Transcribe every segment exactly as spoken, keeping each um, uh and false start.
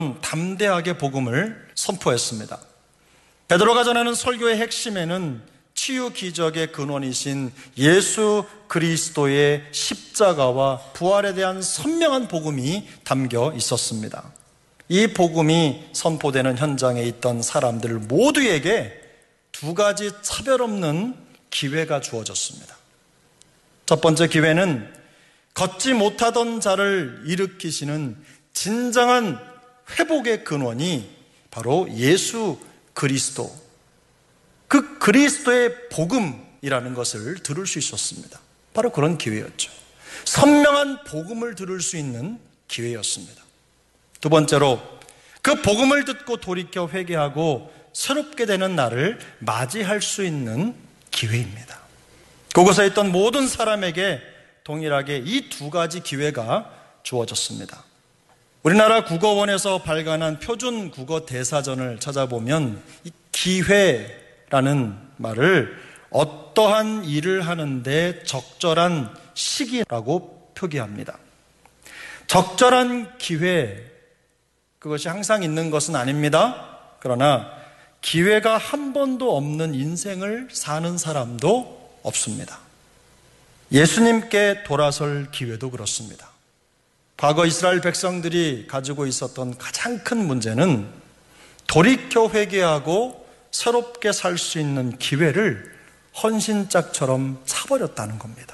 담대하게 복음을 선포했습니다. 베드로가 전하는 설교의 핵심에는 치유 기적의 근원이신 예수 그리스도의 십자가와 부활에 대한 선명한 복음이 담겨 있었습니다. 이 복음이 선포되는 현장에 있던 사람들 모두에게 두 가지 차별 없는 기회가 주어졌습니다. 첫 번째 기회는 걷지 못하던 자를 일으키시는 진정한 회복의 근원이 바로 예수 그리스도, 그 그리스도의 복음이라는 것을 들을 수 있었습니다. 바로 그런 기회였죠. 선명한 복음을 들을 수 있는 기회였습니다. 두 번째로 그 복음을 듣고 돌이켜 회개하고 새롭게 되는 날을 맞이할 수 있는 기회입니다. 그곳에 있던 모든 사람에게 동일하게 이 두 가지 기회가 주어졌습니다. 우리나라 국어원에서 발간한 표준 국어 대사전을 찾아보면 이 기회라는 말을 어떠한 일을 하는데 적절한 시기라고 표기합니다. 적절한 기회, 그것이 항상 있는 것은 아닙니다. 그러나 기회가 한 번도 없는 인생을 사는 사람도 없습니다. 예수님께 돌아설 기회도 그렇습니다. 과거 이스라엘 백성들이 가지고 있었던 가장 큰 문제는 돌이켜 회개하고 새롭게 살 수 있는 기회를 헌신짝처럼 차버렸다는 겁니다.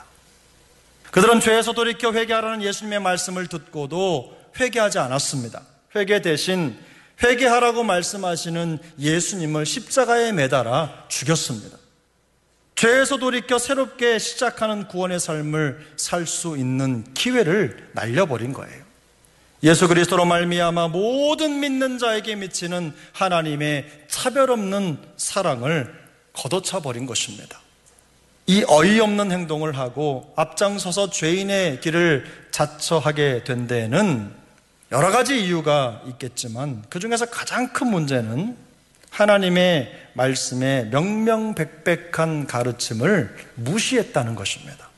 그들은 죄에서 돌이켜 회개하라는 예수님의 말씀을 듣고도 회개하지 않았습니다. 회개 대신 회개하라고 말씀하시는 예수님을 십자가에 매달아 죽였습니다. 죄에서 돌이켜 새롭게 시작하는 구원의 삶을 살 수 있는 기회를 날려버린 거예요. 예수 그리스도로 말미암아 모든 믿는 자에게 미치는 하나님의 차별 없는 사랑을 걷어차 버린 것입니다. 이 어이없는 행동을 하고 앞장서서 죄인의 길을 자처하게 된 데에는 여러 가지 이유가 있겠지만 그 중에서 가장 큰 문제는 하나님의 말씀의 명명백백한 가르침을 무시했다는 것입니다.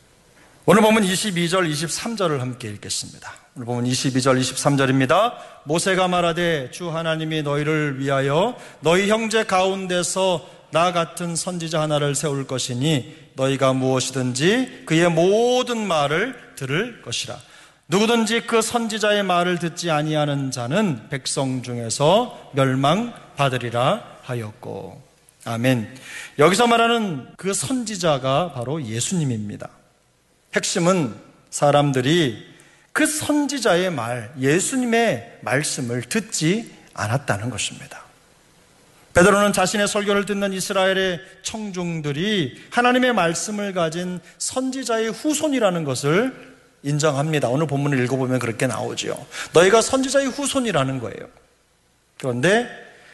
오늘 보면 이십이 절, 이십삼 절을 함께 읽겠습니다. 오늘 보면 이십이 절, 이십삼 절입니다. 모세가 말하되 주 하나님이 너희를 위하여 너희 형제 가운데서 나 같은 선지자 하나를 세울 것이니 너희가 무엇이든지 그의 모든 말을 들을 것이라. 누구든지 그 선지자의 말을 듣지 아니하는 자는 백성 중에서 멸망받으리라 하였고. 아멘. 여기서 말하는 그 선지자가 바로 예수님입니다. 핵심은 사람들이 그 선지자의 말, 예수님의 말씀을 듣지 않았다는 것입니다. 베드로는 자신의 설교를 듣는 이스라엘의 청중들이 하나님의 말씀을 가진 선지자의 후손이라는 것을 인정합니다. 오늘 본문을 읽어보면 그렇게 나오죠. 너희가 선지자의 후손이라는 거예요. 그런데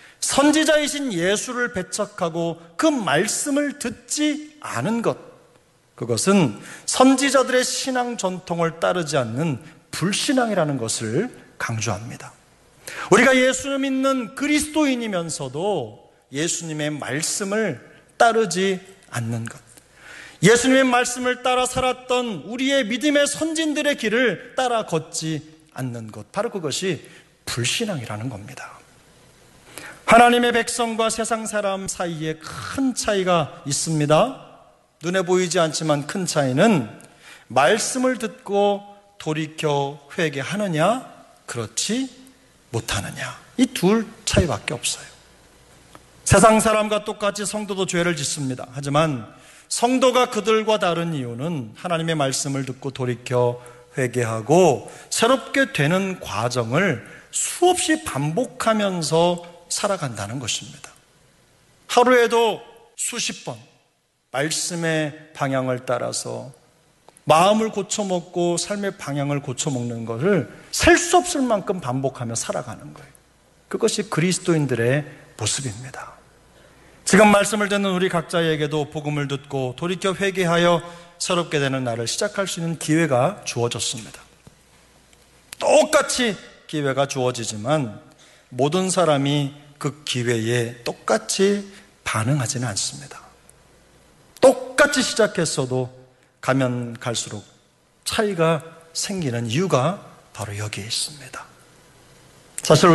선지자이신 예수를 배척하고 그 말씀을 듣지 않은 것, 그것은 선지자들의 신앙 전통을 따르지 않는 불신앙이라는 것을 강조합니다. 우리가 예수를 믿는 그리스도인이면서도 예수님의 말씀을 따르지 않는 것, 예수님의 말씀을 따라 살았던 우리의 믿음의 선진들의 길을 따라 걷지 않는 것, 바로 그것이 불신앙이라는 겁니다. 하나님의 백성과 세상 사람 사이에 큰 차이가 있습니다. 눈에 보이지 않지만 큰 차이는 말씀을 듣고 돌이켜 회개하느냐, 그렇지 못하느냐, 이 둘 차이밖에 없어요. 세상 사람과 똑같이 성도도 죄를 짓습니다. 하지만 성도가 그들과 다른 이유는 하나님의 말씀을 듣고 돌이켜 회개하고 새롭게 되는 과정을 수없이 반복하면서 살아간다는 것입니다. 하루에도 수십 번 말씀의 방향을 따라서 마음을 고쳐먹고 삶의 방향을 고쳐먹는 것을 셀 수 없을 만큼 반복하며 살아가는 거예요. 그것이 그리스도인들의 모습입니다. 지금 말씀을 듣는 우리 각자에게도 복음을 듣고 돌이켜 회개하여 새롭게 되는 날을 시작할 수 있는 기회가 주어졌습니다. 똑같이 기회가 주어지지만 모든 사람이 그 기회에 똑같이 반응하지는 않습니다. 똑같이 시작했어도 가면 갈수록 차이가 생기는 이유가 바로 여기에 있습니다. 사실